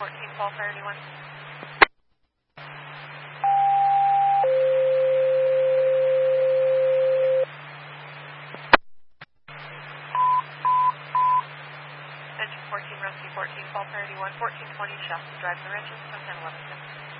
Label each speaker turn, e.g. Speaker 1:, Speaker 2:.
Speaker 1: 14, fall priority 1. Engine 14, rescue 14, fall priority 1, 1420, Shasta Drive, the Ranches, 10 11.